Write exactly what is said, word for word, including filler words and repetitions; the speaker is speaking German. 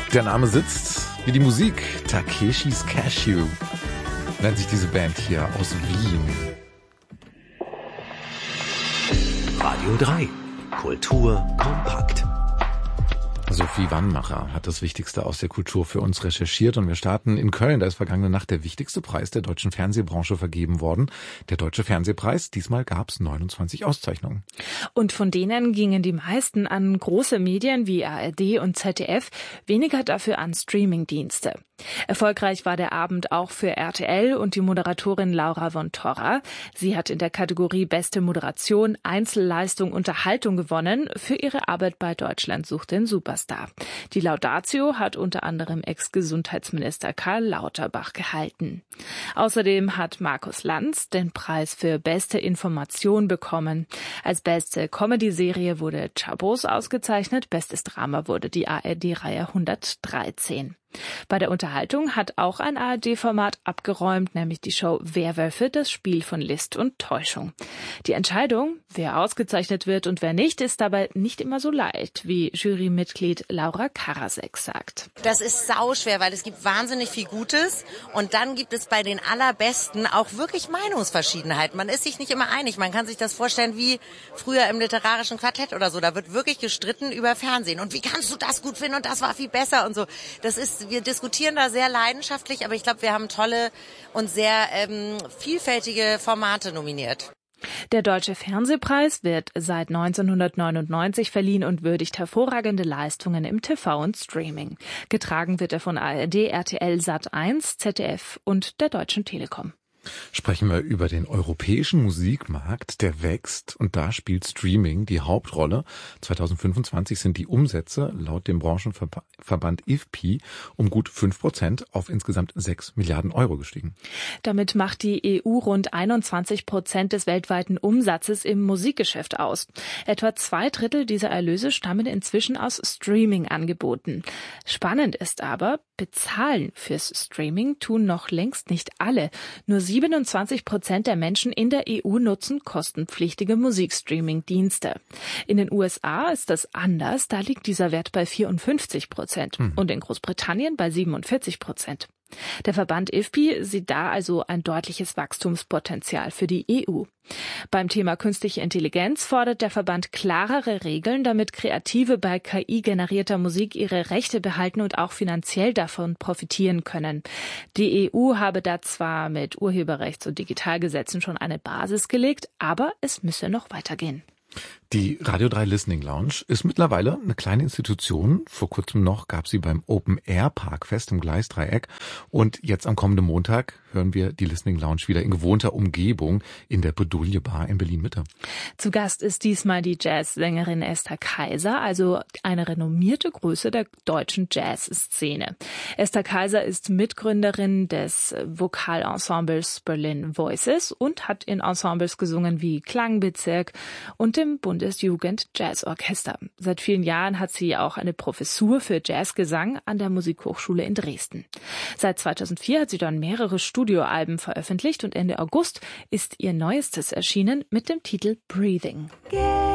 Der Name sitzt wie die Musik. Takeshis Cashew nennt sich diese Band hier aus Wien. Radio drei. Kultur kompakt. Sophie Wannmacher hat das Wichtigste aus der Kultur für uns recherchiert und wir starten in Köln. Da ist vergangene Nacht der wichtigste Preis der deutschen Fernsehbranche vergeben worden. Der Deutsche Fernsehpreis. Diesmal gab es neunundzwanzig Auszeichnungen. Und von denen gingen die meisten an große Medien wie A R D und Z D F, weniger dafür an Streamingdienste. Erfolgreich war der Abend auch für R T L und die Moderatorin Laura von Torra. Sie hat in der Kategorie Beste Moderation, Einzelleistung, Unterhaltung gewonnen für ihre Arbeit bei Deutschland sucht den Superstar. Die Laudatio hat unter anderem Ex-Gesundheitsminister Karl Lauterbach gehalten. Außerdem hat Markus Lanz den Preis für Beste Information bekommen. Als beste Comedy-Serie wurde Chabos ausgezeichnet, bestes Drama wurde die A R D-Reihe hundertdreizehn. Bei der Unterhaltung hat auch ein A R D-Format abgeräumt, nämlich die Show Werwölfe, das Spiel von List und Täuschung. Die Entscheidung, wer ausgezeichnet wird und wer nicht, ist dabei nicht immer so leicht, wie Jurymitglied Laura Karasek sagt. Das ist sauschwer, weil es gibt wahnsinnig viel Gutes und dann gibt es bei den Allerbesten auch wirklich Meinungsverschiedenheiten. Man ist sich nicht immer einig. Man kann sich das vorstellen wie früher im literarischen Quartett oder so. Da wird wirklich gestritten über Fernsehen. Und wie kannst du das gut finden und das war viel besser und so. Das ist Wir diskutieren da sehr leidenschaftlich, aber ich glaube, wir haben tolle und sehr ähm, vielfältige Formate nominiert. Der Deutsche Fernsehpreis wird seit neunzehnhundertneunundneunzig verliehen und würdigt hervorragende Leistungen im T V und Streaming. Getragen wird er von A R D, R T L, Sat eins, Z D F und der Deutschen Telekom. Sprechen wir über den europäischen Musikmarkt, der wächst und da spielt Streaming die Hauptrolle. zweitausendfünfundzwanzig sind die Umsätze laut dem Branchenverband I F P I um gut fünf Prozent auf insgesamt sechs Milliarden Euro gestiegen. Damit macht die E U rund einundzwanzig Prozent des weltweiten Umsatzes im Musikgeschäft aus. Etwa zwei Drittel dieser Erlöse stammen inzwischen aus Streaming-Angeboten. Spannend ist aber, bezahlen fürs Streaming tun noch längst nicht alle. Nur siebenundzwanzig Prozent der Menschen in der E U nutzen kostenpflichtige Musikstreaming-Dienste. In den U S A ist das anders, da liegt dieser Wert bei vierundfünfzig Prozent mhm. und in Großbritannien bei siebenundvierzig Prozent. Der Verband I F P I sieht da also ein deutliches Wachstumspotenzial für die E U. Beim Thema künstliche Intelligenz fordert der Verband klarere Regeln, damit Kreative bei K I-generierter Musik ihre Rechte behalten und auch finanziell davon profitieren können. Die E U habe da zwar mit Urheberrechts- und Digitalgesetzen schon eine Basis gelegt, aber es müsse noch weitergehen. Die Radio drei Listening Lounge ist mittlerweile eine kleine Institution. Vor kurzem noch gab sie beim Open Air Parkfest im Gleisdreieck. Und jetzt am kommenden Montag hören wir die Listening Lounge wieder in gewohnter Umgebung in der Bredouille Bar in Berlin-Mitte. Zu Gast ist diesmal die Jazzsängerin Esther Kaiser, also eine renommierte Größe der deutschen Jazzszene. Esther Kaiser ist Mitgründerin des Vokalensembles Berlin Voices und hat in Ensembles gesungen wie Klangbezirk und dem Bundesjugend-Jazzorchester. Seit vielen Jahren hat sie auch eine Professur für Jazzgesang an der Musikhochschule in Dresden. Seit zweitausendvier hat sie dann mehrere Studioalben veröffentlicht und Ende August ist ihr neuestes erschienen mit dem Titel Breathing. Yeah.